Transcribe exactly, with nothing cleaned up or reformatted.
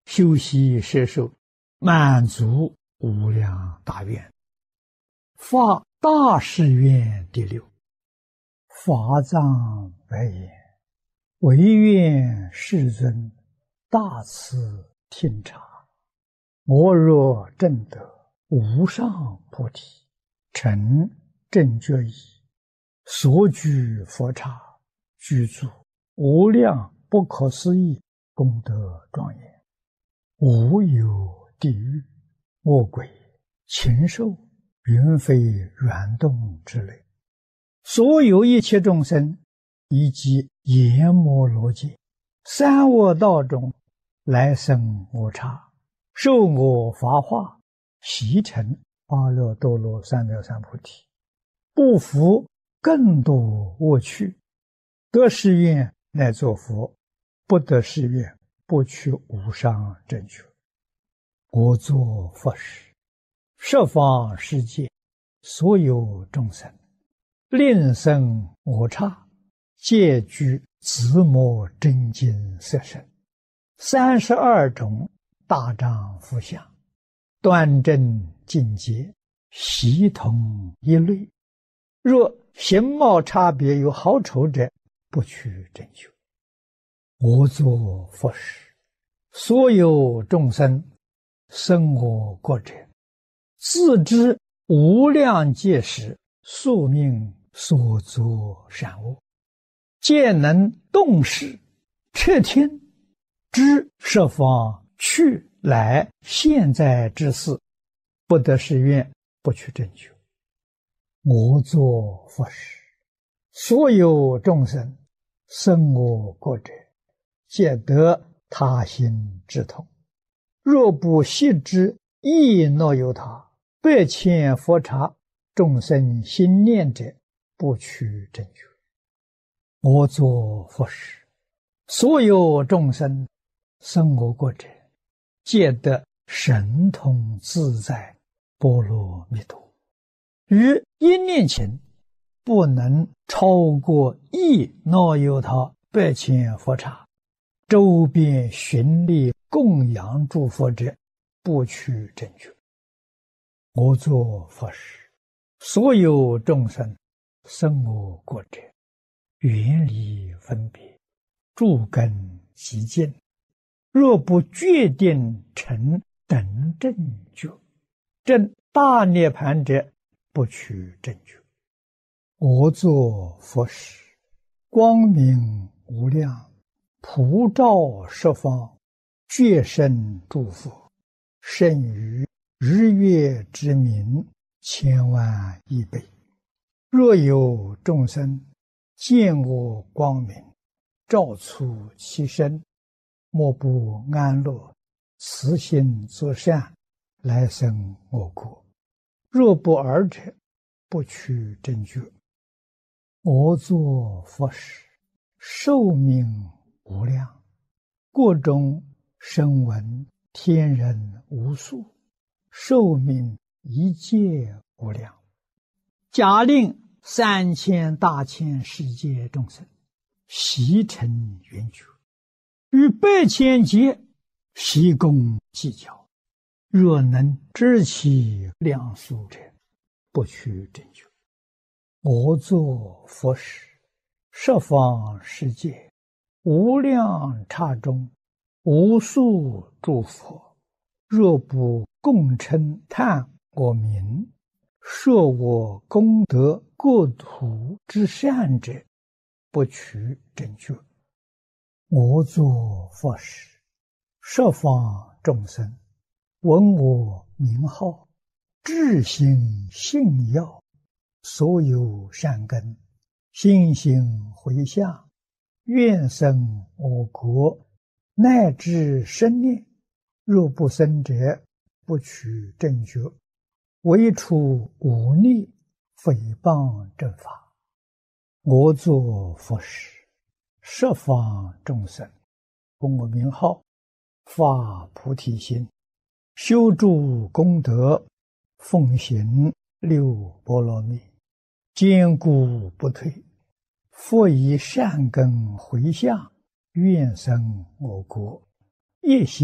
修习摄受，满足无量大愿。发大誓愿第六，法藏白言：唯愿世尊大慈听察，我若证得无上菩提，成正觉意，所居佛刹，具足无量不可思议功德庄严，无有地狱、恶鬼、禽兽、云飞软动之类，所有一切众生，以及阎摩罗界、三恶道中来生无差，受我法化，习成阿耨多罗三藐三菩提，不服更多恶趣，得誓愿乃作佛，不得誓愿不取无上正觉。我作佛时，十方世界所有众生，令生我刹，皆具自摩真经色身，三十二种大丈夫相，端正净洁，悉同一类。若形貌差别有好丑者，不取正觉。我作佛时，所有众生生我国者，自知无量劫时宿命所作善恶，皆能动识彻听，知十方去来现在之事，不得誓愿不取正觉。我作佛时，所有众生生我国者，皆得他心之痛。若不悉知亦若有他，百千佛刹众生心念者，不取正觉。我作佛时，所有众生生我国者，皆得神通自在波罗蜜多。于一念前，不能超过亦若有他百千佛刹，周边寻力供养诸佛者，不取正觉。我作佛时，所有众生生我国者，远离分别，诸根极净，若不决定成等正觉，证大涅盘者，不取正觉。我作佛时，光明无量，普照十方，觉生诸佛，胜于日月之明千万亿倍。若有众生见我光明，照出其身，莫不安乐，慈心作善，来生我国。若不尔者，不取正觉。我作佛时，寿命无量，国中声闻天人无数，寿命一切无量。假令三千大千世界众生悉成圆觉，与百千劫悉共计较，若能知其量数者，不取正觉。我作佛时，十方世界无量刹中，无数诸佛，若不共称叹我名，说我功德国土之善者，不取正觉。我作佛时，十方众生闻我名号，至心信要，所有善根心行回向，愿生我国，乃至生念，若不生者，不取正觉。唯除忤逆诽谤正法。我作佛时，十方众生闻我名号，发菩提心，修诸功德，奉行六波罗蜜，坚固不退，复以善根回向，愿生我国。业行